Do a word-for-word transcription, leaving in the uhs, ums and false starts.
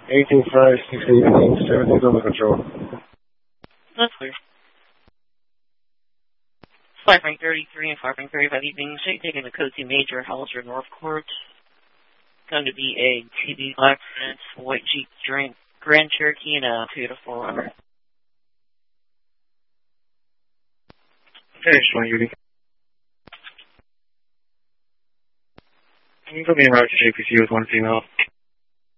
eighteen five, six eighteen, seventeen under control. That's clear. Flight rank thirty-three and flight rank thirty-five evening. Straight taking the code two major, Hollister North Court. Going to be a T B Black France, white Jeep drink, Grand Cherokee, and a Toyota four runner. Finish one, Judy. Can you put me in route to J P C with one female?